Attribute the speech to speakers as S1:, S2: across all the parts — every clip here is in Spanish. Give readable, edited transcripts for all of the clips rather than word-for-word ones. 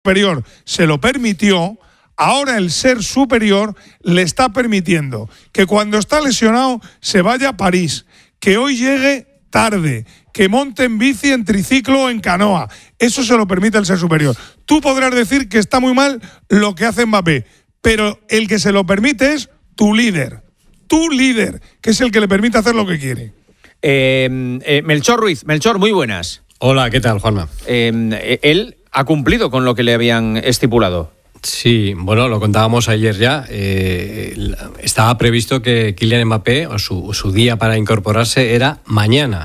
S1: superior se lo permitió, ahora el ser superior le está permitiendo que cuando está lesionado se vaya a París, que hoy llegue tarde, que monte en bici, en triciclo o en canoa. Eso se lo permite el ser superior. Tú podrás decir que está muy mal lo que hace Mbappé, pero el que se lo permite es tu líder, que es el que le permite hacer lo que quiere.
S2: Melchor Ruiz. Melchor, muy buenas.
S3: Hola, ¿qué tal, Juanma?
S2: Él ha cumplido con lo que le habían estipulado.
S3: Sí, bueno, lo contábamos ayer ya. Estaba previsto que Kylian Mbappé, o su día para incorporarse, era mañana.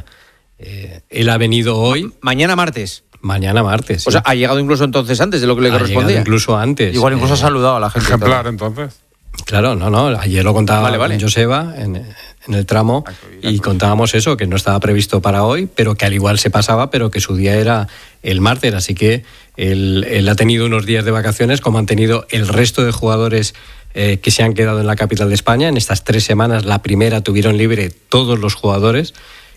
S3: Él ha venido hoy.
S2: Mañana martes.
S3: Mañana martes.
S2: O sea, ha llegado incluso entonces antes de lo que le correspondía.
S3: Incluso antes.
S4: Igual incluso ha saludado a la gente.
S1: Ejemplar, entonces.
S3: Claro, no. Ayer lo contaba con Joseba en el tramo y contábamos eso, que no estaba previsto para hoy, pero que al igual se pasaba, pero que su día era el martes. Así que él ha tenido unos días de vacaciones, como han tenido el resto de jugadores que se han quedado en la capital de España. En estas 3 semanas, la primera tuvieron libre todos los jugadores.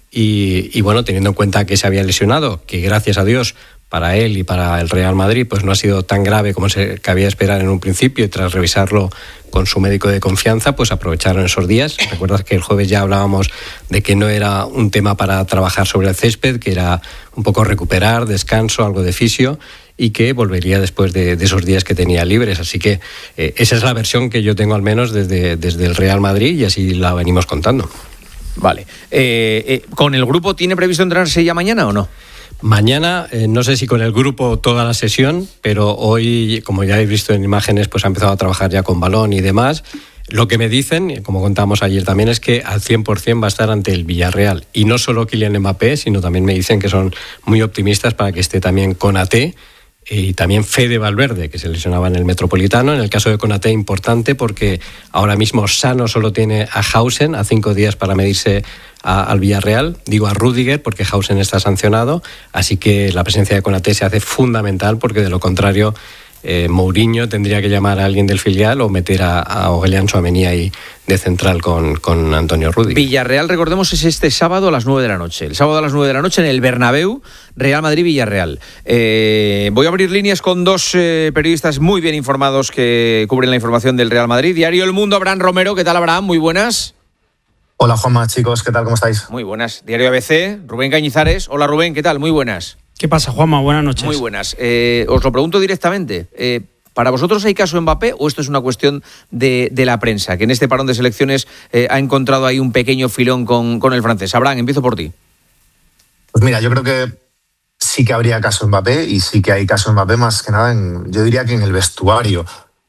S3: Y bueno, teniendo en cuenta que se había lesionado, que gracias a Dios para él y para el Real Madrid pues no ha sido tan grave como se cabía esperar en un principio, y tras revisarlo con su médico de confianza pues aprovecharon esos días. Recuerdas que el jueves ya hablábamos de que no era un tema para trabajar sobre el césped, que era un poco recuperar, descanso, algo de fisio, y que volvería después de esos días que tenía libres. Así que esa es la versión que yo tengo al menos desde el Real Madrid, y así la venimos contando.
S2: Vale. ¿Con el grupo tiene previsto entrenarse ya mañana o no?
S3: Mañana, no sé si con el grupo toda la sesión, pero hoy, como ya habéis visto en imágenes, pues ha empezado a trabajar ya con balón y demás. Lo que me dicen, como contábamos ayer también, es que al 100% va a estar ante el Villarreal. Y no solo Kylian Mbappé, sino también me dicen que son muy optimistas para que esté también Konaté y también Fede Valverde, que se lesionaba en el Metropolitano. En el caso de Konaté, importante, porque ahora mismo sano solo tiene a Hausen a 5 días para medirse al Villarreal. Digo a Rüdiger porque Hausen está sancionado, así que la presencia de Konaté se hace fundamental, porque de lo contrario Mourinho tendría que llamar a alguien del filial o meter a Aurélien Tchouaméni ahí de central con Antonio Rüdiger.
S2: Villarreal, recordemos, es este sábado a las 9 de la noche. El sábado a las 9 de la noche en el Bernabéu, Real Madrid-Villarreal. Voy a abrir líneas con 2 periodistas muy bien informados que cubren la información del Real Madrid. Diario El Mundo, Abraham Romero. ¿Qué tal, Abraham? Muy buenas.
S5: Hola, Juanma, chicos. ¿Qué tal? ¿Cómo estáis?
S2: Muy buenas. Diario ABC, Rubén Cañizares. Hola, Rubén. ¿Qué tal? Muy buenas.
S6: ¿Qué pasa, Juanma? Buenas noches.
S2: Muy buenas. Os lo pregunto directamente. ¿Para vosotros hay caso Mbappé o esto es una cuestión de la prensa, que en este parón de selecciones ha encontrado ahí un pequeño filón con el francés? Abraham, empiezo por ti.
S5: Pues mira, yo creo que sí que habría caso Mbappé, y sí que hay caso Mbappé más que nada yo diría que en el vestuario.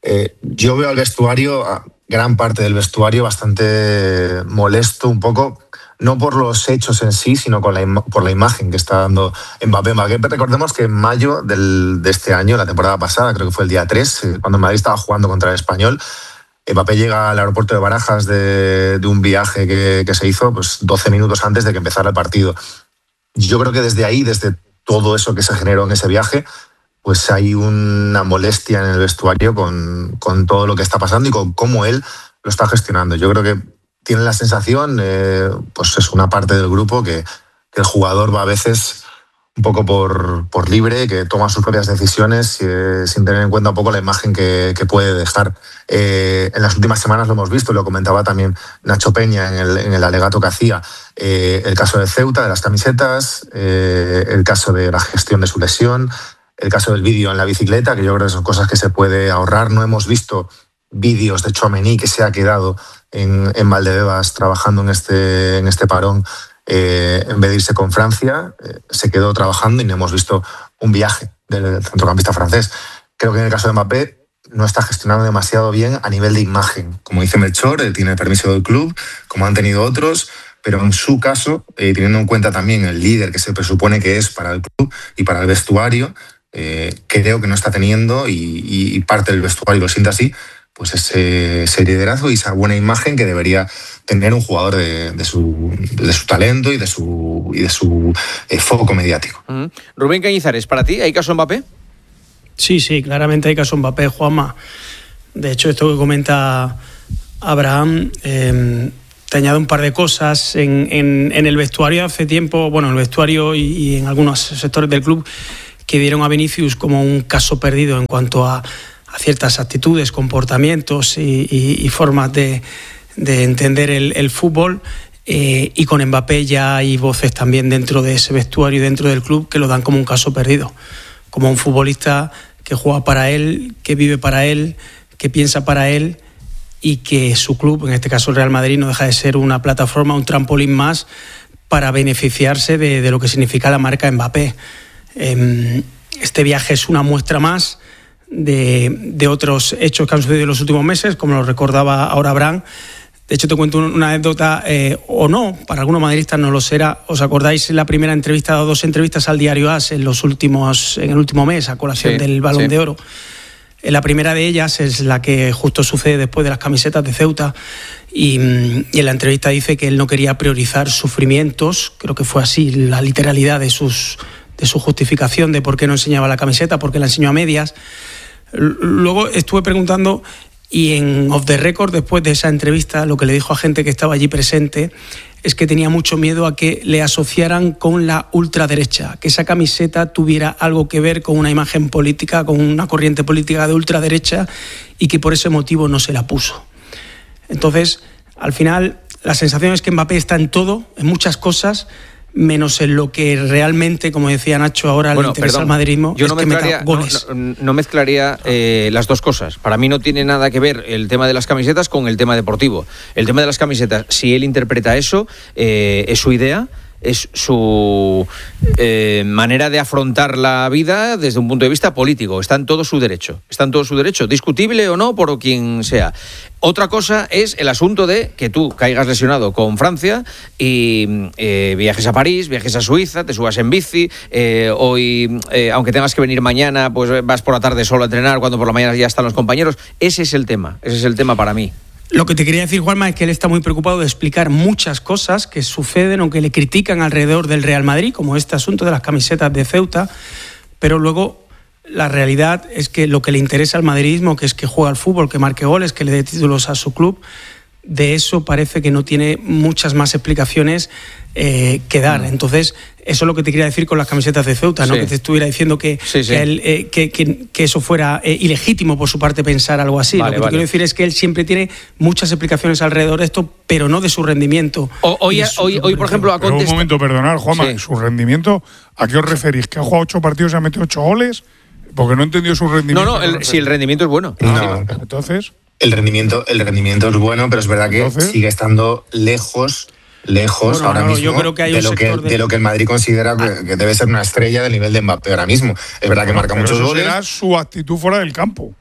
S5: Yo veo al vestuario, a gran parte del vestuario, bastante molesto un poco, no por los hechos en sí, sino por la imagen que está dando Mbappé. Recordemos que en mayo de este año, la temporada pasada, creo que fue el día 3, cuando Madrid estaba jugando contra el Español, Mbappé llega al aeropuerto de Barajas de un viaje que se hizo pues 12 minutos antes de que empezara el partido. Yo creo que desde ahí, desde todo eso que se generó en ese viaje, pues hay una molestia en el vestuario con todo lo que está pasando y con cómo él lo está gestionando. Yo creo que tienen la sensación, pues es una parte del grupo, que el jugador va a veces un poco por libre, que toma sus propias decisiones sin tener en cuenta un poco la imagen que puede dejar. En las últimas semanas lo hemos visto, lo comentaba también Nacho Peña en el alegato que hacía, el caso de Ceuta, de las camisetas, el caso de la gestión de su lesión, el caso del vídeo en la bicicleta, que yo creo que son cosas que se puede ahorrar. No hemos visto vídeos de Tchouaméni, que se ha quedado en Valdebebas trabajando en este parón, en vez de irse con Francia, se quedó trabajando y no hemos visto un viaje del centrocampista francés. Creo que en el caso de Mbappé no está gestionando demasiado bien a nivel de imagen. Como dice Melchor, él tiene el permiso del club, como han tenido otros, pero en su caso, teniendo en cuenta también el líder que se presupone que es para el club y para el vestuario, creo que no está teniendo, y parte del vestuario lo siente así, pues ese liderazgo y esa buena imagen que debería tener un jugador de su talento y de su foco mediático.
S2: Rubén Cañizares, ¿para ti hay caso Mbappé?
S6: Sí, claramente hay caso Mbappé, Juanma. De hecho, esto que comenta Abraham, te añado un par de cosas. En el vestuario hace tiempo, bueno, el vestuario y en algunos sectores del club, que vieron a Vinicius como un caso perdido en cuanto a ciertas actitudes, comportamientos y formas de entender el fútbol. Y con Mbappé ya hay voces también dentro de ese vestuario y dentro del club que lo dan como un caso perdido, como un futbolista que juega para él, que vive para él, que piensa para él, y que su club, en este caso el Real Madrid, no deja de ser una plataforma, un trampolín más para beneficiarse de lo que significa la marca Mbappé. Este viaje es una muestra más de otros hechos que han sucedido en los últimos meses, como lo recordaba ahora Abraham. De hecho, te cuento una anécdota, o no, para algunos madridistas no lo será. ¿Os acordáis la primera entrevista, o 2 entrevistas al diario AS en el último mes, a colación del Balón de Oro? La primera de ellas es la que justo sucede después de las camisetas de Ceuta, y en la entrevista dice que él no quería priorizar sufrimientos, creo que fue así la literalidad de su justificación de por qué no enseñaba la camiseta, por qué la enseñó a medias. Luego estuve preguntando, y en Off the Record, después de esa entrevista, lo que le dijo a gente que estaba allí presente es que tenía mucho miedo a que le asociaran con la ultraderecha, que esa camiseta tuviera algo que ver con una imagen política, con una corriente política de ultraderecha, y que por ese motivo no se la puso. Entonces, al final, la sensación es que Mbappé está en todo, en muchas cosas, menos en lo que realmente, como decía Nacho, ahora le interesa al madridismo.
S2: Yo no mezclaría las dos cosas. Para mí no tiene nada que ver el tema de las camisetas con el tema deportivo. El tema de las camisetas, si él interpreta eso, es su idea, es su manera de afrontar la vida desde un punto de vista político. Está en todo su derecho, discutible o no por quien sea. Otra cosa es el asunto de que tú caigas lesionado con Francia y viajes a París, viajes a Suiza, te subas en bici, hoy, aunque tengas que venir mañana, pues vas por la tarde solo a entrenar cuando por la mañana ya están los compañeros. Ese es el tema para mí.
S6: Lo que te quería decir, Juanma, es que él está muy preocupado de explicar muchas cosas que suceden o que le critican alrededor del Real Madrid, como este asunto de las camisetas de Ceuta, pero luego la realidad es que lo que le interesa al madridismo, que es que juegue al fútbol, que marque goles, que le dé títulos a su club, de eso parece que no tiene muchas más explicaciones que dar. Entonces, eso es lo que te quería decir con las camisetas de Ceuta, ¿no? Que te estuviera diciendo que eso fuera ilegítimo por su parte pensar algo así. Lo que te quiero decir es que él siempre tiene muchas explicaciones alrededor de esto, pero no de su rendimiento.
S2: Hoy por ejemplo,
S1: Pero un momento, perdonad, Juanma, ¿su rendimiento a qué os referís? ¿Que ha jugado 8 partidos y ha metido 8 goles? Porque no he entendido su rendimiento.
S2: Si el rendimiento es bueno.
S5: No,
S1: entonces...
S5: El rendimiento es bueno, pero es verdad que sigue estando lejos ahora mismo
S6: yo creo que hay
S5: de lo que el Madrid considera que debe ser una estrella del nivel de Mbappé ahora mismo. Es verdad que marca muchos goles.
S1: Será su actitud fuera del campo.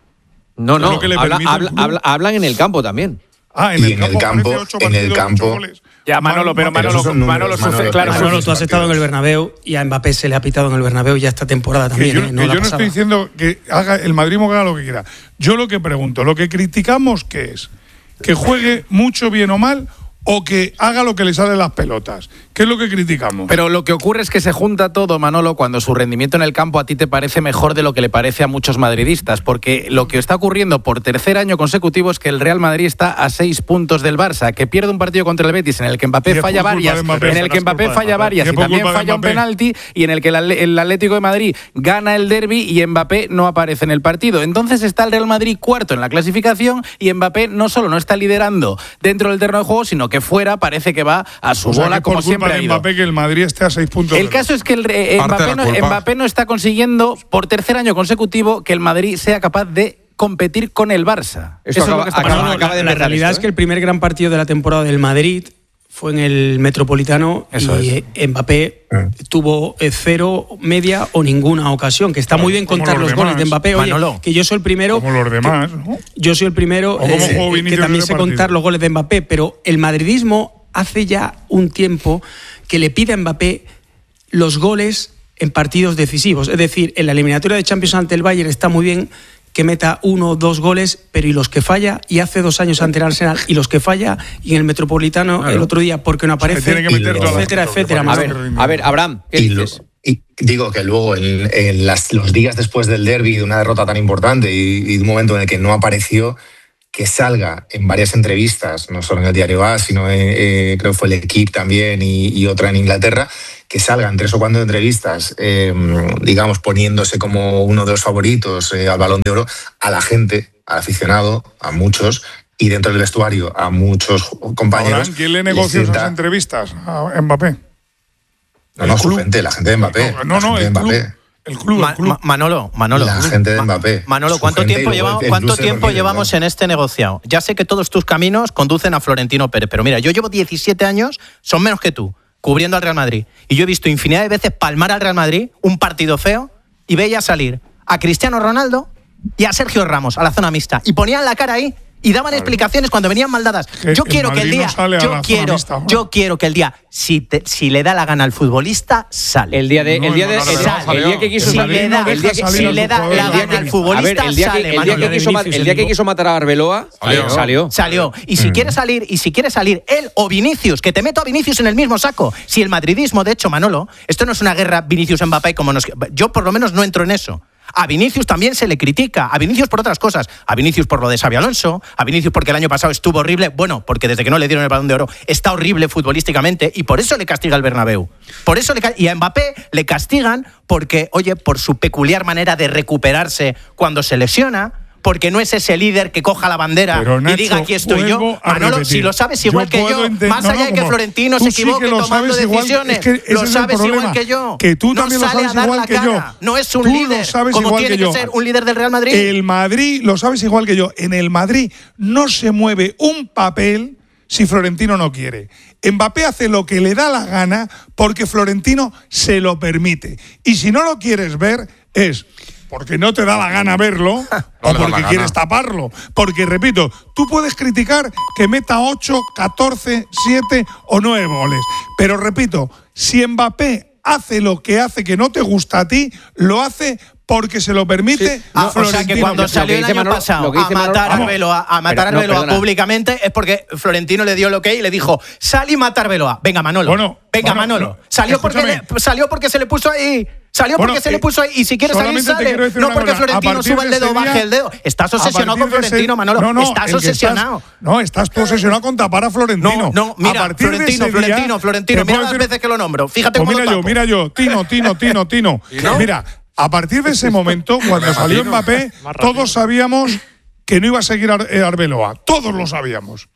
S2: Hablan en el campo también.
S1: En el campo.
S4: Ya, Manolo,
S6: Manolo, tú has estado en el Bernabéu y a Mbappé se le ha pitado en el Bernabéu ya esta temporada también.
S1: Yo no estoy diciendo que el Madrid haga lo que quiera. Yo lo que pregunto, lo que criticamos, ¿qué es? ¿Que juegue mucho, bien o mal? ¿O que haga lo que le sale las pelotas? ¿Qué es lo que criticamos?
S4: Pero lo que ocurre es que se junta todo, Manolo, cuando su rendimiento en el campo a ti te parece mejor de lo que le parece a muchos madridistas, porque lo que está ocurriendo por tercer año consecutivo es que el Real Madrid está a 6 puntos del Barça, que pierde un partido contra el Betis en el que Mbappé falla varias, y también falla un penalti, y en el que el Atlético de Madrid gana el derbi y Mbappé no aparece en el partido. Entonces está el Real Madrid cuarto en la clasificación y Mbappé no solo no está liderando dentro del terreno de juego, sino que fuera parece que va a su bola como siempre ha ido.
S1: Mbappé que el Madrid esté a 6 puntos.
S4: El caso es que Mbappé no está consiguiendo por tercer año consecutivo que el Madrid sea capaz de competir con el Barça.
S6: Eso es lo que está pasando. La realidad es que el primer gran partido de la temporada del Madrid fue en el Metropolitano y Mbappé tuvo 0, media o ninguna ocasión, que está muy bien contar los goles de Mbappé. Oye, que yo soy el primero...
S1: Como los demás, ¿no?
S6: Yo soy el primero que también sé contar los goles de Mbappé, pero el madridismo hace ya un tiempo que le pide a Mbappé los goles en partidos decisivos. Es decir, en la eliminatoria de Champions ante el Bayern está muy bien que meta 1 o 2 goles, pero y los que falla, y hace 2 años ante el Arsenal, y los que falla, y en el Metropolitano el otro día porque no aparece, etcétera.
S2: A ver, Abraham, ¿qué dices?
S5: Y digo que luego los días después del derbi, de una derrota tan importante y de un momento en el que no apareció, que salga en varias entrevistas, no solo en el Diario A, sino creo que fue el Equipo también y otra en Inglaterra, que salgan 3 o 4 entrevistas, digamos, poniéndose como uno de los favoritos al Balón de Oro, a la gente, al aficionado, a muchos, y dentro del vestuario a muchos compañeros.
S1: ¿Quién le negoció esas entrevistas a Mbappé?
S5: No, su gente, la gente de Mbappé.
S1: No, el club. El club.
S4: Manolo.
S5: La gente de Mbappé.
S4: Manolo, ¿cuánto tiempo llevamos en este negociado? Ya sé que todos tus caminos conducen a Florentino Pérez, pero mira, yo llevo 17 años, son menos que tú, cubriendo al Real Madrid. Y yo he visto infinidad de veces palmar al Real Madrid, un partido feo, y veía salir a Cristiano Ronaldo y a Sergio Ramos a la zona mixta. Y ponían la cara ahí y daban explicaciones cuando venían mal dadas. Yo quiero que el día, yo quiero que el día, si le da la gana al futbolista, sale.
S2: El día que quiso salir,
S4: si le da la gana al futbolista, sale.
S2: El día que quiso matar a Arbeloa,
S4: salió. Y si quiere salir él o Vinicius, que te meto a Vinicius en el mismo saco. Si el madridismo, de hecho, Manolo, esto no es una guerra Vinicius-Mbappé yo por lo menos no entro en eso. A Vinicius también se le critica, a Vinicius por otras cosas, a Vinicius por lo de Xabi Alonso, a Vinicius porque el año pasado estuvo horrible, bueno, porque desde que no le dieron el Balón de Oro está horrible futbolísticamente y por eso le castiga el Bernabéu. Y a Mbappé le castigan porque, oye, por su peculiar manera de recuperarse cuando se lesiona, porque no es ese líder que coja la bandera,
S1: pero, Nacho,
S4: y diga aquí estoy yo. Manolo, si lo sabes igual que yo, más allá de que Florentino se equivoque tomando decisiones, lo sabes igual que yo.
S1: Que tú también lo sabes igual que yo.
S4: No es un líder, como tiene que ser un líder del Real Madrid.
S1: El Madrid, lo sabes igual que yo, en el Madrid no se mueve un papel si Florentino no quiere. Mbappé hace lo que le da la gana porque Florentino se lo permite. Y si no lo quieres ver, es porque no te da la gana verlo o porque quieres taparlo. Porque, repito, tú puedes criticar que meta 8, 14, 7 o 9 goles. Pero, repito, si Mbappé hace lo que hace que no te gusta a ti, lo hace porque se lo permite.
S4: O sea que cuando salió el año pasado a matar a Arbeloa públicamente es porque Florentino le dio el ok y le dijo, sal y mata a Arbeloa. Venga, Manolo. Salió porque se le puso ahí. Se le puso ahí. Y si quieres salir, sale. No porque Florentino suba el dedo o baje el dedo. Estás obsesionado con Florentino, Manolo. Estás obsesionado.
S1: Estás tú obsesionado con tapar a Florentino.
S4: No, mira, Florentino. Mira las veces que lo nombro. Fíjate cómo lo tapo.
S1: Mira yo. Tino. Mira, a partir de ese momento, cuando salió Mbappé, todos sabíamos que no iba a seguir Arbeloa. Todos lo sabíamos.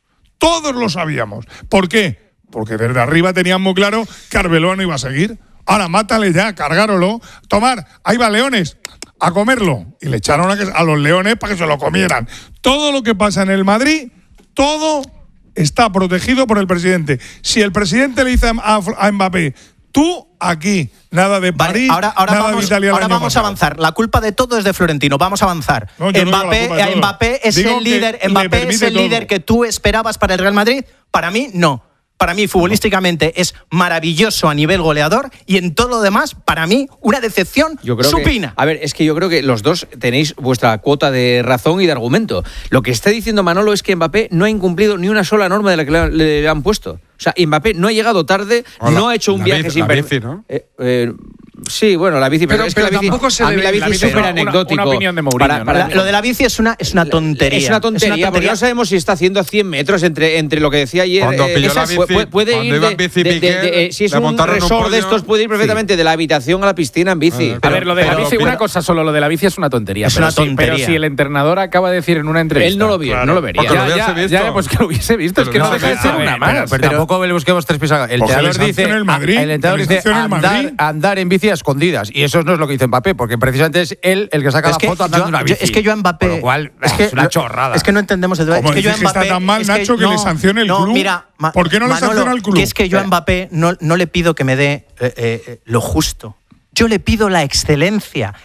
S1: ¿Por qué? Porque desde arriba tenían muy claro que Arbeloa no iba a seguir. Ahora, mátale ya, cargárolo. Tomar, ahí va leones, a comerlo. Y le echaron a los leones para que se lo comieran. Todo lo que pasa en el Madrid, todo está protegido por el presidente. Si el presidente le dice a Mbappé, tú aquí, nada de París,
S4: ahora vamos a avanzar. La culpa de todo es de Florentino. Vamos a avanzar. Mbappé es el líder que tú esperabas para el Real Madrid. Para mí, no. Para mí, futbolísticamente, es maravilloso a nivel goleador y en todo lo demás, para mí, una decepción supina.
S2: Es que yo creo que los dos tenéis vuestra cuota de razón y de argumento. Lo que está diciendo Manolo es que Mbappé no ha incumplido ni una sola norma de la que le han puesto. O sea, Mbappé no ha llegado tarde, no ha hecho un viaje sin permiso. ¿No? Sí, bueno, la bici, pero es que la bici, tampoco se la bici es súper anecdótico.
S4: Una opinión de Mourinho. Lo de la bici es una tontería.
S2: Es una tontería, porque no sabemos si está haciendo a 100 metros entre lo que decía ayer. Puede ir si es un resort de estos, puede ir perfectamente de la habitación a la piscina en bici.
S4: A ver, lo de la bici, una cosa solo, lo de la bici es una tontería. Es una tontería. Pero si el entrenador acaba de decir en una entrevista.
S2: Él no lo vio, no lo vería.
S4: Ya, pues que lo hubiese visto, es que no deja de ser una más. Pero tampoco le busquemos tres pies. El entrenador dice andar en bici a escondidas. Y eso no es lo que dice Mbappé, porque precisamente es él el que saca la foto andando en una bici. Es que yo a Mbappé. Por lo cual, es una chorrada. Es que no entendemos el debate.
S1: Es que yo a Mbappé. Está tan mal, Nacho, que le sancione el club.
S4: Mira,
S1: ¿por qué no le sanciona el club?
S4: Que es que yo a Mbappé no le pido que me dé lo justo. Yo le pido la excelencia,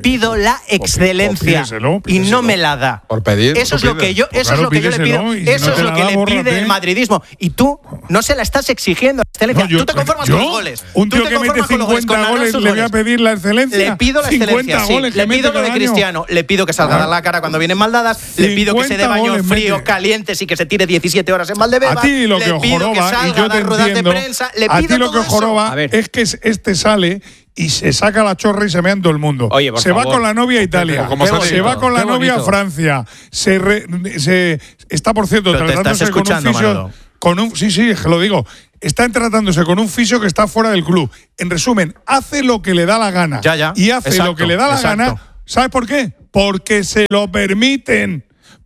S4: pídeselo, y no me la da.
S7: Por pedir.
S4: Eso es lo que yo, eso es lo que yo le pido. Eso es lo que le pide el madridismo. Y tú no se la estás exigiendo, excelencia. Tú te conformas con los goles.
S1: Un tío que mete 50 goles le voy a pedir la excelencia.
S4: Le pido la excelencia, sí. Le pido lo de Cristiano. Le pido que salga a dar la cara cuando vienen mal dadas. Le pido que se dé baños fríos, calientes y que se tire 17 horas en Valdebeba.
S1: A ti lo que os joroba, y yo te entiendo, a ti lo que os joroba es que este sale y se saca la chorra y se mea en todo el mundo.
S2: Oye,
S1: se va con la novia a Italia, se va con la novia a Francia, está, por cierto, tratándose con un fisio. Sí, es que lo digo. Está tratándose con un fisio que está fuera del club. En resumen, hace lo que le da la gana. Y hace lo que le da la gana. ¿Sabes por qué? Porque se lo permiten.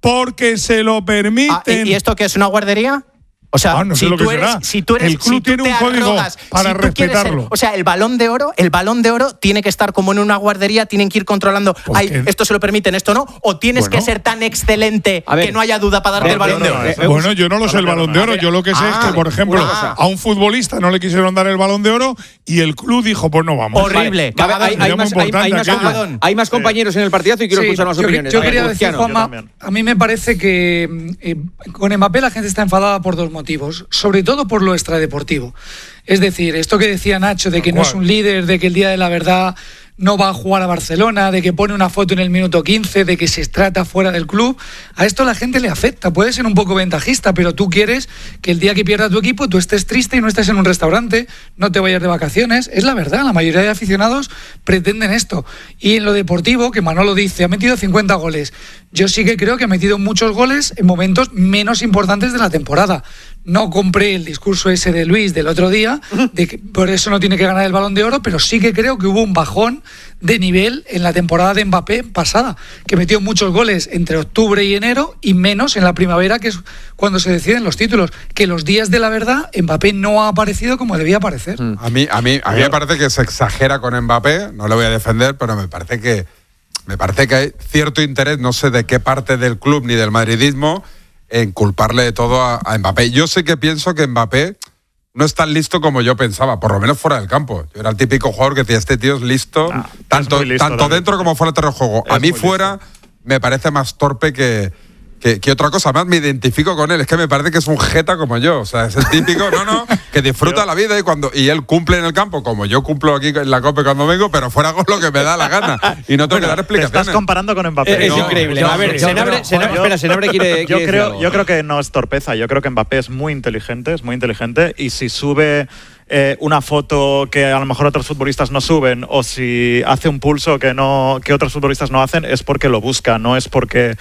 S7: ¿Y esto qué es, una guardería? O sea,
S1: no sé lo que será. El club tiene un código para respetarlo.
S7: O sea, el Balón de Oro tiene que estar como en una guardería, tienen que ir controlando, esto se lo permiten, esto no, o tienes que ser tan excelente que no haya duda para darte el Balón de Oro.
S1: Bueno, yo no lo sé el Balón de Oro, yo lo que sé es que, por ejemplo, a un futbolista no le quisieron dar el Balón de Oro y el club dijo, pues no vamos.
S7: Horrible.
S2: Hay más compañeros en el partidazo y quiero escuchar más opiniones.
S8: Yo quería decir, Juanma, a mí me parece que con Mbappé la gente está enfadada por dos motivos, sobre todo por lo extradeportivo. Es decir, esto que decía Nacho de que no es un líder, de que el día de la verdad no va a jugar a Barcelona, de que pone una foto en el minuto 15, de que se trata fuera del club, a esto la gente le afecta. Puede ser un poco ventajista, pero tú quieres que el día que pierda tu equipo tú estés triste y no estés en un restaurante, no te vayas de vacaciones. Es la verdad, la mayoría de aficionados pretenden esto. Y en lo deportivo, que Manolo dice, ha metido 50 goles. Yo sí que creo que ha metido muchos goles en momentos menos importantes de la temporada. No compré el discurso ese de Luis del otro día, de que por eso no tiene que ganar el Balón de Oro, pero sí que creo que hubo un bajón de nivel en la temporada de Mbappé pasada, que metió muchos goles entre octubre y enero y menos en la primavera, que es cuando se deciden los títulos. Que los días de la verdad, Mbappé no ha aparecido como debía aparecer.
S9: A mí me parece que se exagera con Mbappé, no le voy a defender, pero me parece que hay cierto interés, no sé de qué parte del club ni del madridismo, en culparle de todo a Mbappé. Yo sé que pienso que Mbappé no es tan listo como yo pensaba, por lo menos fuera del campo. Yo era el típico jugador que decía, este tío es listo, tanto dentro como fuera del terreno de juego. A mí fuera me parece más torpe que otra cosa. Además me identifico con él, es que me parece que es un jeta como yo. O sea, es el típico, que disfruta la vida y él cumple en el campo, como yo cumplo aquí en la COPE cuando vengo, pero fuera con lo que me da la gana. Y no tengo que dar explicaciones.
S10: Te estás comparando con Mbappé.
S2: Es increíble. A ver, Senabre quiere
S10: yo creo que no es torpeza. Yo creo que Mbappé es muy inteligente, y si sube una foto que a lo mejor otros futbolistas no suben, o si hace un pulso que otros futbolistas no hacen, es porque lo busca, no es porque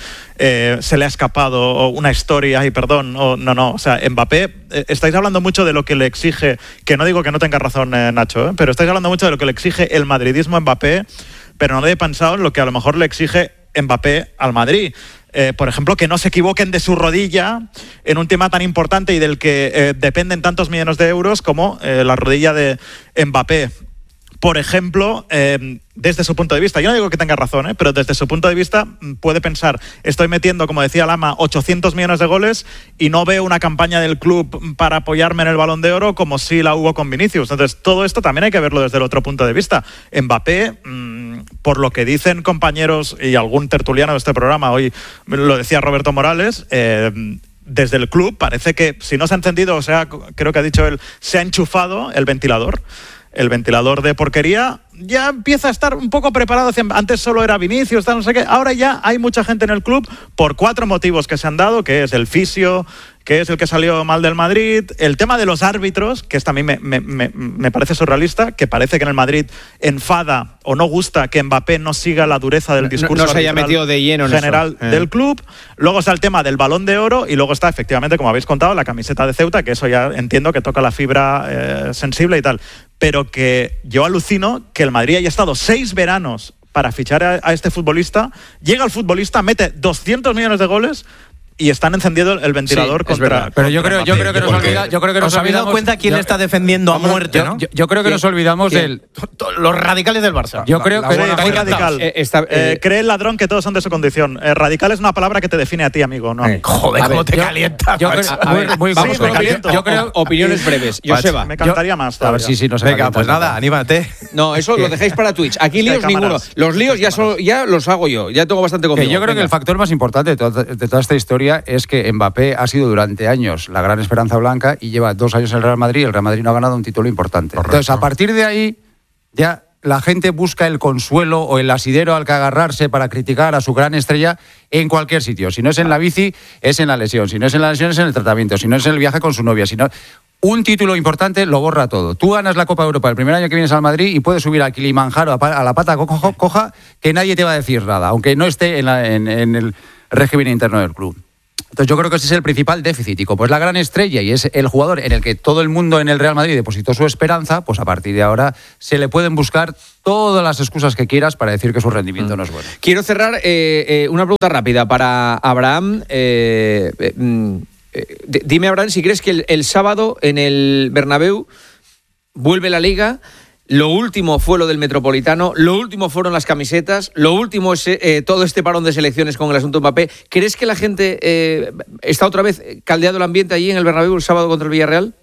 S10: se le ha escapado una historia y perdón, no. O sea, Mbappé, estáis hablando mucho de lo que le exige, que no digo que no tenga razón Nacho, pero estáis hablando mucho de lo que le exige el madridismo a Mbappé, pero no he pensado en lo que a lo mejor le exige Mbappé al Madrid. Por ejemplo, que no se equivoquen de su rodilla en un tema tan importante y del que dependen tantos millones de euros como la rodilla de Mbappé. Por ejemplo, desde su punto de vista, yo no digo que tenga razón, pero desde su punto de vista puede pensar, estoy metiendo, como decía Lama, 800 millones de goles y no veo una campaña del club para apoyarme en el Balón de Oro como si la hubo con Vinicius. Entonces, todo esto también hay que verlo desde el otro punto de vista. Mbappé, por lo que dicen compañeros y algún tertuliano de este programa, hoy lo decía Roberto Morales, desde el club parece que, si no se ha encendido, o sea, creo que ha dicho él, se ha enchufado el ventilador de porquería, ya empieza a estar un poco preparado. Antes solo era Vinicius, no sé qué. Ahora ya hay mucha gente en el club por 4 motivos que se han dado, que es el fisio, que es el que salió mal del Madrid, el tema de los árbitros, que también me parece surrealista, que parece que en el Madrid enfada o no gusta que Mbappé no siga la dureza del discurso
S2: no se haya metido de lleno en
S10: general del club. Luego está el tema del Balón de Oro y luego está, efectivamente, como habéis contado, la camiseta de Ceuta, que eso ya entiendo que toca la fibra sensible y tal. Pero que yo alucino que el Madrid haya estado 6 veranos para fichar a este futbolista, llega el futbolista, mete 200 millones de goles y están encendiendo el ventilador contra.
S4: Pero yo creo que nos
S7: habéis dado cuenta quién le está defendiendo a muerte, ¿no?
S4: Yo creo que nos olvidamos de
S7: los radicales del Barça.
S10: Yo creo que muy radical. Cree el ladrón que todos son de su condición. Radical es una palabra que te define a ti, amigo, ¿no?
S7: Joder, cómo te calienta.
S2: Yo creo opiniones breves. Joseba.
S10: Me cantaría más.
S4: A ver si nos
S7: venga, pues nada, anímate.
S2: No, eso lo dejáis para Twitch. Aquí líos ninguno. Los líos ya los hago yo. Ya tengo bastante conmigo.
S3: Yo creo que el factor más importante de toda esta historia es que Mbappé ha sido durante años la gran esperanza blanca y lleva 2 años en el Real Madrid y el Real Madrid no ha ganado un título importante.
S9: Correcto.
S3: Entonces, a partir de ahí, ya la gente busca el consuelo o el asidero al que agarrarse para criticar a su gran estrella en cualquier sitio. Si no es en la bici, es en la lesión. Si no es en la lesión, es en el tratamiento. Si no es en el viaje con su novia. Si no...
S11: un título importante lo borra todo. Tú ganas la Copa de Europa el primer año que vienes al Madrid y puedes subir a Kilimanjaro a la pata coja que nadie te va a decir nada, aunque no esté en el régimen interno del club. Entonces yo creo que ese es el principal déficit. Y como es la gran estrella y es el jugador en el que todo el mundo en el Real Madrid depositó su esperanza, pues a partir de ahora se le pueden buscar todas las excusas que quieras para decir que su rendimiento no es bueno.
S2: Quiero cerrar una pregunta rápida para Abraham. Dime, Abraham, si crees que el sábado en el Bernabéu vuelve la Liga. Lo último fue lo del Metropolitano, lo último fueron las camisetas, lo último es todo este parón de selecciones con el asunto Mbappé. ¿Crees que la gente está otra vez caldeado el ambiente allí en el Bernabéu el sábado contra el Villarreal?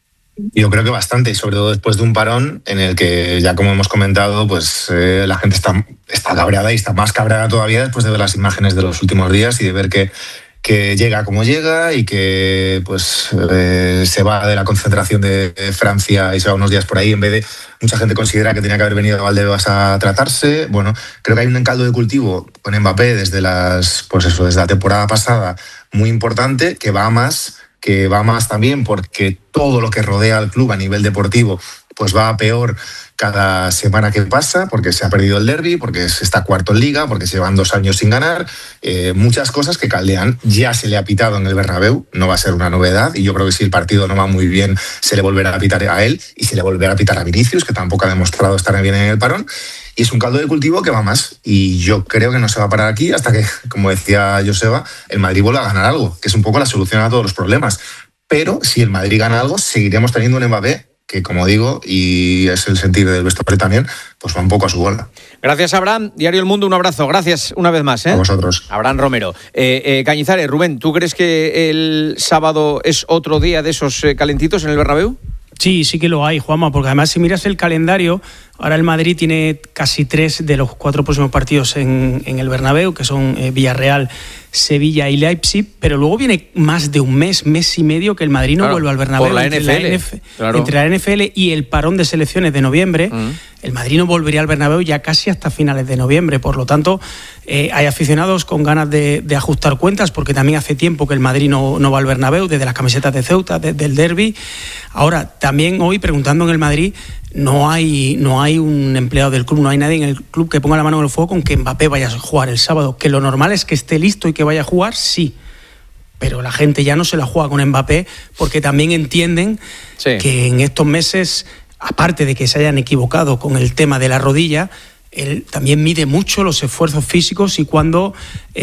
S5: Yo creo que bastante, y sobre todo después de un parón en el que, ya como hemos comentado, pues la gente está cabreada y está más cabreada todavía después de ver las imágenes de los últimos días y de ver que llega como llega y que pues se va de la concentración de Francia y se va unos días por ahí en vez de... Mucha gente considera que tenía que haber venido a Valdebebas a tratarse. Bueno, creo que hay un caldo de cultivo con Mbappé desde la temporada pasada muy importante, que va más también porque todo lo que rodea al club a nivel deportivo pues va a peor cada semana que pasa, porque se ha perdido el derbi, porque se está cuarto en Liga, porque se llevan 2 años sin ganar, muchas cosas que caldean. Ya se le ha pitado en el Bernabéu, no va a ser una novedad, y yo creo que si el partido no va muy bien, se le volverá a pitar a él y se le volverá a pitar a Vinicius, que tampoco ha demostrado estar bien en el parón, y es un caldo de cultivo que va más, y yo creo que no se va a parar aquí hasta que, como decía Joseba, el Madrid vuelva a ganar algo, que es un poco la solución a todos los problemas. Pero si el Madrid gana algo, seguiremos teniendo un Mbappé que, como digo, y es el sentir del vestuario también, pues va un poco a su bola.
S2: Gracias, Abraham. Diario El Mundo, un abrazo. Gracias una vez más.
S5: A vosotros.
S2: Abraham Romero. Cañizares, Rubén, ¿tú crees que el sábado es otro día de esos calentitos en el Bernabéu?
S6: Sí, sí que lo hay, Juanma, porque además si miras el calendario, ahora el Madrid tiene casi 3 de los 4 próximos partidos en el Bernabéu, que son Villarreal, Sevilla y Leipzig, pero luego viene más de un mes y medio que el Madrid no vuelve al Bernabéu.
S2: Por la
S6: entre
S2: NFL.
S6: Entre la NFL y el parón de selecciones de noviembre, el Madrid no volvería al Bernabéu ya casi hasta finales de noviembre. Por lo tanto, hay aficionados con ganas de ajustar cuentas, porque también hace tiempo que el Madrid no va al Bernabéu, desde las camisetas de Ceuta, desde el derbi. Ahora, también hoy, preguntando en el Madrid, no hay un empleado del club, no hay nadie en el club que ponga la mano en el fuego con que Mbappé vaya a jugar el sábado. Que lo normal es que esté listo y que vaya a jugar, sí. Pero la gente ya no se la juega con Mbappé, porque también entienden que en estos meses, aparte de que se hayan equivocado con el tema de la rodilla, él también mide mucho los esfuerzos físicos y cuándo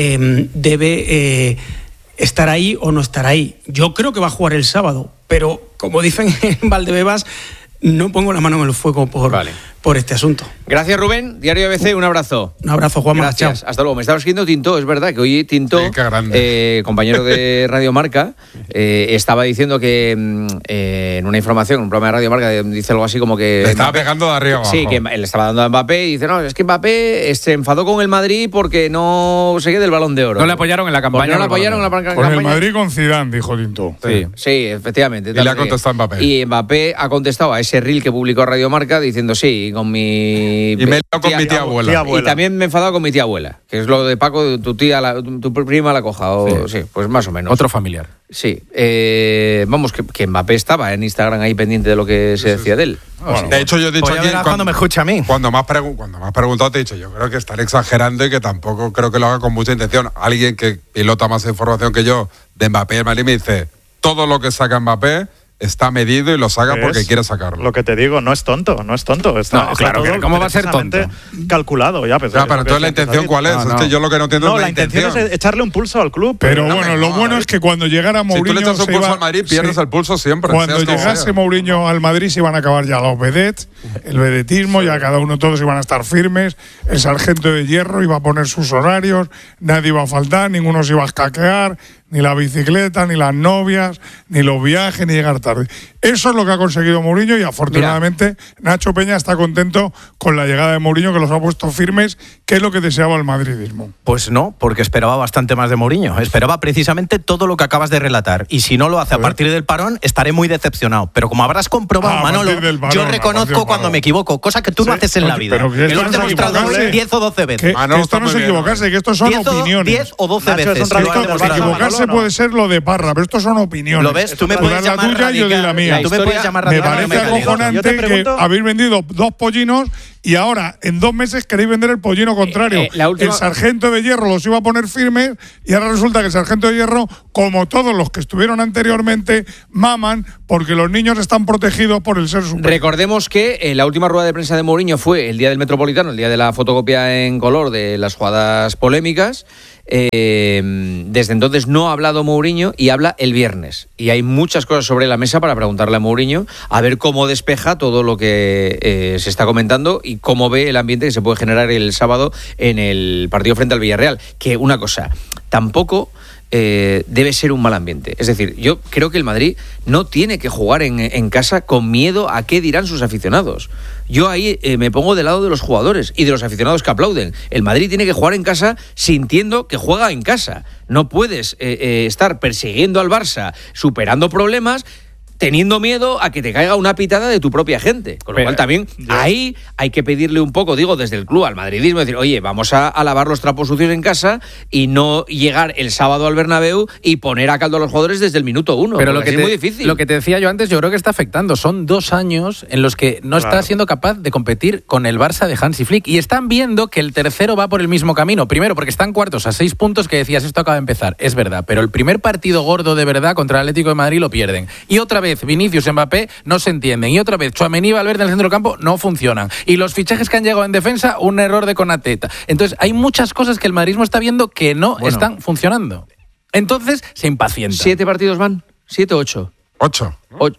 S6: debe estar ahí o no estar ahí. Yo creo que va a jugar el sábado, pero como dicen en Valdebebas, no pongo la mano en el fuego por este asunto.
S2: Gracias, Rubén. Diario ABC, un abrazo.
S6: Un abrazo, Juanma.
S2: Gracias. Chao. Hasta luego. Me estaba escribiendo Tintó, es verdad que hoy Tintó, compañero de Radio Marca, estaba diciendo que en una información, en un programa de Radio Marca, dice algo así como que...
S9: Le estaba pegando de arriba abajo.
S2: Sí, que le estaba dando a Mbappé y dice, no, es que Mbappé se enfadó con el Madrid porque no se queda del Balón de Oro.
S11: No le apoyaron en la campaña.
S2: No le apoyaron en la campaña.
S1: Con el Madrid con Zidane, dijo Tintó.
S2: Sí, efectivamente.
S9: Y le ha contestado Mbappé.
S2: Y Mbappé ha contestado a ese reel que publicó Radio Marca diciendo, sí, con mi... Y
S9: me he liado con mi tía abuela.
S2: Y también me he enfadado con mi tía abuela, que es lo de Paco, tu tía, tu prima la coja. Sí, pues más o menos.
S11: Otro familiar.
S2: Sí. Vamos, que Mbappé estaba en Instagram ahí pendiente de lo que se decía de él.
S9: Bueno, de hecho, yo he dicho aquí,
S7: cuando me escucha a mí.
S9: Cuando me has preguntado, te he dicho, yo creo que están exagerando y que tampoco creo que lo haga con mucha intención. Alguien que pilota más información que yo de Mbappé y el Madrid me dice, todo lo que saca Mbappé está medido y lo saca porque quiere sacarlo.
S10: Lo que te digo, no es tonto. Está
S11: claro,
S10: todo
S11: ¿cómo va a ser tonto?
S10: Calculado ya.
S9: Pero entonces la intención, ¿cuál es? Es que yo lo que no entiendo es la intención.
S10: Es echarle un pulso al club.
S1: Pero bueno, lo bueno es que cuando llegara Mourinho...
S9: Si tú le echas un pulso al Madrid, pierdes el pulso siempre.
S1: Cuando llegase Mourinho al Madrid se iban a acabar ya los vedettes, el vedetismo, ya cada uno, todos iban a estar firmes, el sargento de hierro iba a poner sus horarios, nadie iba a faltar, ninguno se iba a escaquear, ni la bicicleta, ni las novias, ni los viajes, ni llegar tarde. Eso es lo que ha conseguido Mourinho y afortunadamente Nacho Peña está contento con la llegada de Mourinho, que los ha puesto firmes, que es lo que deseaba el madridismo.
S7: Pues no, porque esperaba bastante más de Mourinho. Esperaba precisamente todo lo que acabas de relatar. Y si no lo hace a partir del parón, estaré muy decepcionado. Pero como habrás comprobado, Manolo, yo reconozco cuando me equivoco, cosa que tú no haces en la vida.
S1: Pero que
S7: lo has demostrado 10 o 12 veces.
S1: Que esto no es equivocarse, que estos son opiniones.
S7: 10 o 12 veces.
S1: Equivocarse puede ser lo de Parra, pero estos son opiniones.
S7: ¿Lo ves? Tú me puedes llamar
S1: la tuya y yo de la mía.
S7: Tú me puedes llamar
S1: me
S7: radical.
S1: parece acojonante que habéis vendido 2 pollinos y ahora en 2 meses queréis vender el pollino contrario. El sargento de hierro los iba a poner firmes y ahora resulta que el sargento de hierro, como todos los que estuvieron anteriormente, maman porque los niños están protegidos por el ser superior.
S2: Recordemos que la última rueda de prensa de Mourinho fue el día del Metropolitano, el día de la fotocopia en color de las jugadas polémicas. Desde entonces no ha hablado Mourinho y habla el viernes. Y hay muchas cosas sobre la mesa para preguntarle a Mourinho a ver cómo despeja todo lo que se está comentando y cómo ve el ambiente que se puede generar el sábado en el partido frente al Villarreal. Que una cosa, tampoco debe ser un mal ambiente. Es decir, yo creo que el Madrid no tiene que jugar en casa con miedo a qué dirán sus aficionados. Yo ahí me pongo del lado de los jugadores y de los aficionados que aplauden. El Madrid tiene que jugar en casa sintiendo que juega en casa. No puedes estar persiguiendo al Barça, superando problemas, teniendo miedo a que te caiga una pitada de tu propia gente. Con lo cual también ahí hay que pedirle un poco, digo, desde el club al madridismo, decir, oye, vamos a lavar los trapos sucios en casa y no llegar el sábado al Bernabéu y poner a caldo a los jugadores desde el minuto 1.
S4: Pero lo que
S2: es muy difícil.
S4: Lo que te decía yo antes, yo creo que está afectando. Son 2 años en los que no está siendo capaz de competir con el Barça de Hansi Flick y están viendo que el tercero va por el mismo camino. Primero, porque están cuartos a 6 puntos, que decías, esto acaba de empezar. Es verdad, pero el primer partido gordo de verdad contra el Atlético de Madrid lo pierden. Y otra vez, Vinicius, Mbappé no se entienden. Y otra vez, Tchouaméni y Valverde en el centro del campo no funcionan. Y los fichajes que han llegado en defensa, un error de Konateta. Entonces, hay muchas cosas que el madridismo está viendo que no están funcionando. Entonces, se impacienta.
S2: 7 partidos van, 7 o 8.
S9: 8.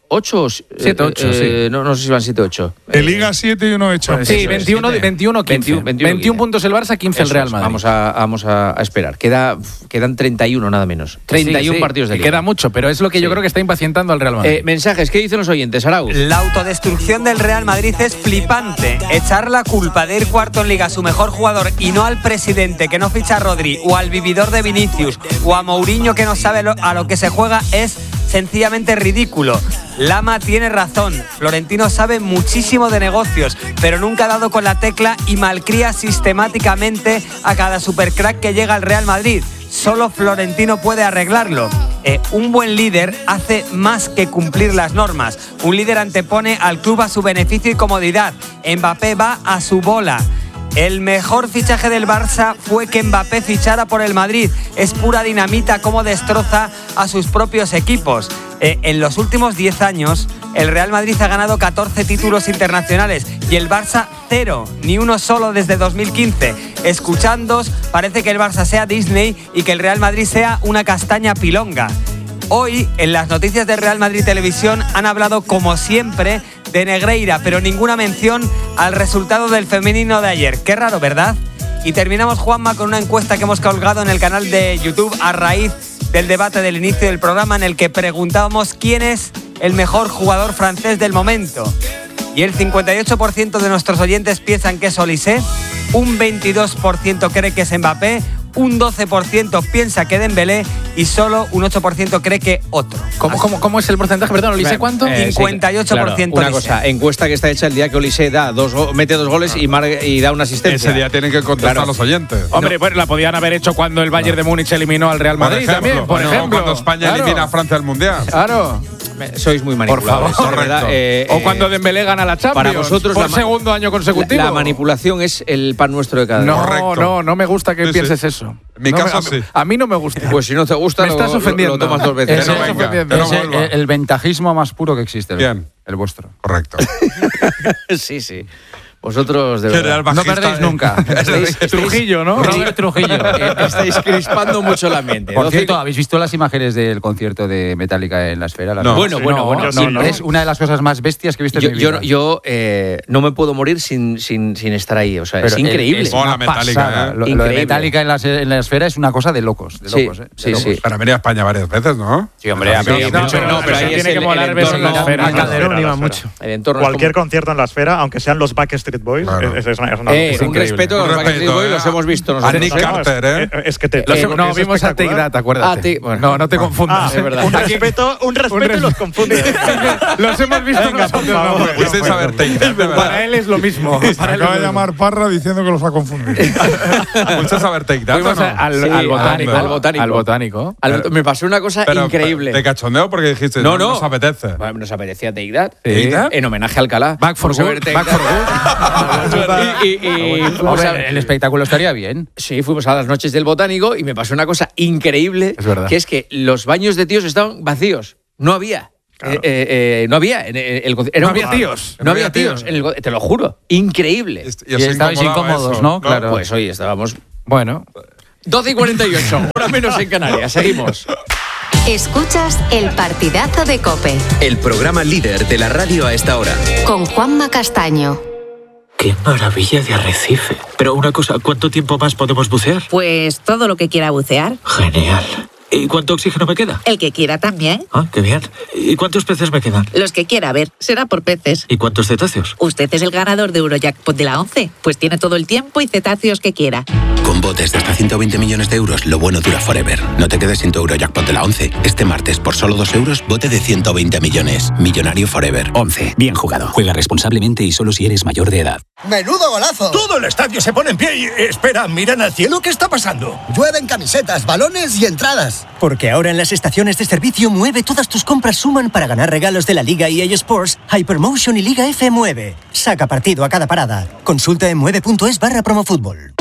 S2: 8 7, 8, sí. No sé si van 7 8.
S1: De Liga 7 y 1 hecho.
S4: Sí, 21, 15. 21 puntos el Barça, 15 el Real Madrid.
S2: Vamos a esperar. Quedan 31 nada menos. 31 partidos de Liga.
S4: Queda mucho, pero es lo que yo creo que está impacientando al Real Madrid.
S2: Mensajes, ¿qué dicen los oyentes, Arau?
S12: La autodestrucción del Real Madrid es flipante. Echar la culpa de ir cuarto en Liga a su mejor jugador y no al presidente que no ficha a Rodri o al vividor de Vinicius o a Mourinho que no sabe a lo que se juega es sencillamente ridículo. Lama tiene razón. Florentino sabe muchísimo de negocios, pero nunca ha dado con la tecla y malcría sistemáticamente a cada supercrack que llega al Real Madrid. Solo Florentino puede arreglarlo. Un buen líder hace más que cumplir las normas. Un líder antepone al club a su beneficio y comodidad. Mbappé va a su bola. El mejor fichaje del Barça fue que Mbappé fichara por el Madrid. Es pura dinamita cómo destroza a sus propios equipos. En los últimos 10 años, el Real Madrid ha ganado 14 títulos internacionales y el Barça 0, ni uno solo desde 2015. Escuchándoos, parece que el Barça sea Disney y que el Real Madrid sea una castaña pilonga. Hoy, en las noticias de Real Madrid Televisión, han hablado, como siempre, de Negreira, pero ninguna mención al resultado del femenino de ayer. Qué raro, ¿verdad? Y terminamos, Juanma, con una encuesta que hemos colgado en el canal de YouTube a raíz del debate del inicio del programa en el que preguntábamos quién es el mejor jugador francés del momento. Y el 58% de nuestros oyentes piensan que es Olise, un 22% cree que es Mbappé, un 12% piensa que Dembélé y solo un 8% cree que otro.
S4: ¿Cómo es el porcentaje? Perdón, ¿Olise cuánto?
S12: 58%.
S2: Claro, una cosa, encuesta que está hecha el día que Olise mete 2 goles y da una asistencia.
S9: Ese día tienen que contestar los oyentes.
S4: Hombre, bueno, la podían haber hecho cuando el Bayern de Múnich eliminó al Real Madrid también, por ejemplo.
S9: Cuando España elimina a Francia del Mundial.
S4: Claro.
S2: Sois muy manipuladores.
S4: Por favor. O cuando Dembélé gana la Champions.
S2: Para vosotros
S4: por segundo año consecutivo.
S2: La manipulación es el pan nuestro de cada día.
S4: No me gusta que pienses eso.
S9: En mi caso sí.
S4: A mí no me gusta.
S2: Pues si no te gusta,
S4: me estás ofendiendo.
S2: Lo tomas 2 veces.
S11: Es el ventajismo más puro que existe.
S9: Bien.
S11: El vuestro.
S9: Correcto.
S2: Sí. Vosotros, de verdad,
S11: no perdéis nunca.
S4: Estáis Trujillo, ¿no?
S11: Robert Trujillo.
S2: Estáis crispando mucho el ambiente.
S11: Por cierto, ¿habéis visto las imágenes del concierto de Metallica en la Esfera?
S2: No. Bueno.
S11: Es una de las cosas más bestias que he visto en mi vida.
S2: Yo no me puedo morir sin estar ahí. O sea, pero es increíble.
S11: Es una pasada. Lo de Metallica en la Esfera es una cosa de locos.
S2: Sí.
S9: Para venir a España varias veces, ¿no?
S11: Sí, hombre.
S2: Pero ahí
S4: tiene que molar ver en la Esfera.
S10: Calderón iba mucho. Cualquier concierto en la Esfera, aunque sean los Backstreet Backstreet Boys.
S9: Claro.
S10: Es una
S2: un respeto a los Backstreet Boys, los hemos visto nosotros.
S9: A Nick Carter, ¿eh?
S10: Es que te...
S4: No, vimos a Take That, acuérdate. No te confundas.
S2: Es verdad.
S10: Un respeto y los confunde.
S4: Los hemos visto nosotros.
S9: Puedes saber Take That.
S4: Para él es lo mismo.
S1: Acaba de llamar Parra diciendo que los ha confundido.
S9: Mucho saber Take That,
S4: Fuimos
S9: ¿no?
S4: al botánico.
S2: Me pasó una cosa increíble.
S9: De cachondeo porque dijiste,
S2: no
S9: nos apetece.
S2: Bueno, nos apetecía Take That.
S9: ¿Take That?
S2: En homenaje a Alcalá.
S4: Back for Good. El espectáculo estaría bien.
S2: Sí, fuimos a las noches del Botánico y me pasó una cosa increíble, que es que los baños de tíos estaban vacíos. No había. Claro. No había.
S4: No había tíos.
S2: No había tíos. Te lo juro. Increíble.
S11: Y estabais incómodos, ¿no?
S2: Claro. Pues hoy estábamos...
S4: Bueno.
S2: 12:48, hora menos en Canarias. Seguimos.
S13: Escuchas El Partidazo de COPE.
S14: El programa líder de la radio a esta hora.
S13: Con Juanma Castaño.
S15: ¡Qué maravilla de arrecife! Pero una cosa, ¿cuánto tiempo más podemos bucear?
S16: Pues todo lo que quiera bucear.
S15: Genial. ¿Y cuánto oxígeno me queda?
S16: El que quiera también.
S15: Ah, qué bien. ¿Y cuántos peces me quedan?
S16: Los que quiera, a ver, será por peces.
S15: ¿Y cuántos cetáceos?
S16: Usted es el ganador de Eurojackpot de la 11, pues tiene todo el tiempo y cetáceos que quiera.
S14: Con botes de hasta 120 millones de euros, lo bueno dura forever. No te quedes sin tu Eurojackpot de la 11. Este martes, por solo 2 euros, bote de 120 millones. Millonario forever.
S17: 11. Bien jugado. Juega responsablemente y solo si eres mayor de edad.
S18: ¡Menudo golazo!
S19: Todo el estadio se pone en pie y... Espera, miran al cielo, ¿qué está pasando?
S18: Llueven camisetas, balones y entradas.
S20: Porque ahora en las estaciones de servicio Mueve todas tus compras suman para ganar regalos de la Liga EA Sports, Hypermotion y Liga F Mueve. Saca partido a cada parada. Consulta en mueve.es/promofutbol.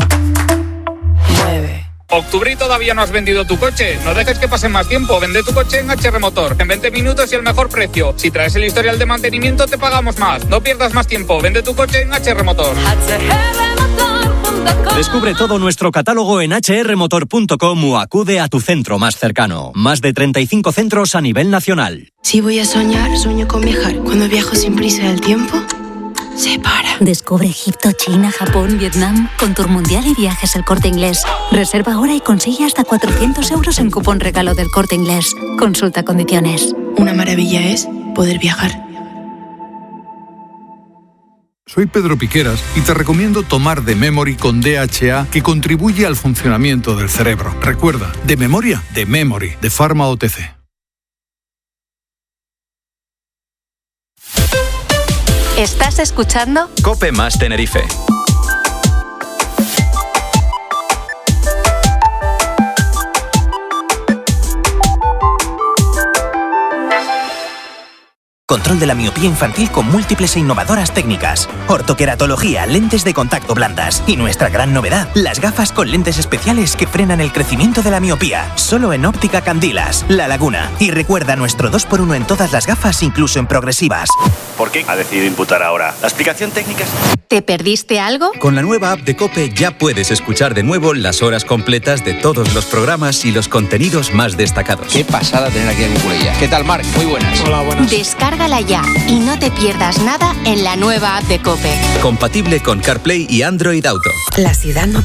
S21: Octubre y todavía no has vendido tu coche. No dejes que pase más tiempo. Vende tu coche en HR Motor. En 20 minutos y el mejor precio. Si traes el historial de mantenimiento, te pagamos más. No pierdas más tiempo. Vende tu coche en HR Motor.
S22: Descubre todo nuestro catálogo en hrmotor.com o acude a tu centro más cercano. Más de 35 centros a nivel nacional.
S23: Si voy a soñar, sueño con viajar. Cuando viajo sin prisa el tiempo se para.
S24: Descubre Egipto, China, Japón, Vietnam con Tour Mundial y Viajes El Corte Inglés. Reserva ahora y consigue hasta 400 euros en cupón regalo del Corte Inglés. Consulta condiciones.
S23: Una maravilla es poder viajar.
S25: Soy Pedro Piqueras y te recomiendo tomar The Memory con DHA, que contribuye al funcionamiento del cerebro. Recuerda, de memoria, The Memory, de Pharma OTC.
S13: ¿Estás escuchando?
S22: COPE más Tenerife.
S20: Control de la miopía infantil con múltiples e innovadoras técnicas. Ortoqueratología, lentes de contacto blandas. Y nuestra gran novedad, las gafas con lentes especiales que frenan el crecimiento de la miopía. Solo en Óptica Candilas, La Laguna. Y recuerda nuestro 2x1 en todas las gafas, incluso en progresivas.
S26: ¿Por qué ha decidido imputar ahora? ¿La explicación técnica es...?
S13: ¿Te perdiste algo?
S22: Con la nueva app de COPE ya puedes escuchar de nuevo las horas completas de todos los programas y los contenidos más destacados.
S2: Qué pasada tener aquí a Nicolella. ¿Qué tal, Marc? Muy buenas.
S13: Hola, buenas. Descárgala ya y no te pierdas nada en la nueva app de COPE.
S22: Compatible con CarPlay y Android Auto.
S23: La ciudad no